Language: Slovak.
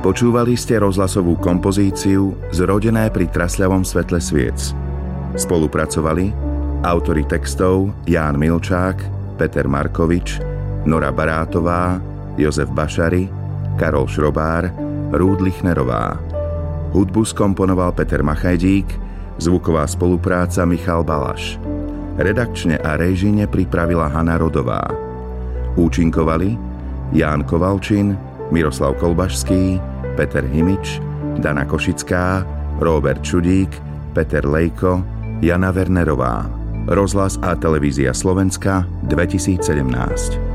Počúvali ste rozhlasovú kompozíciu Zrodené pri trasľavom svetle sviec. Spolupracovali autori textov Ján Milčák, Peter Markovič, Nora Barátová, Jozef Bašary, Karol Šrobár, Rúd Lichnerová. Hudbu skomponoval Peter Machajdík, zvuková spolupráca Michal Balaš. Redakčne a réžine pripravila Hana Rodová. Účinkovali Ján Kovalčin, Miroslav Kolbašský, Peter Himič, Dana Košická, Róbert Čudík, Peter Lejko, Jana Wernerová. Rozhlas a televízia Slovenska 2017.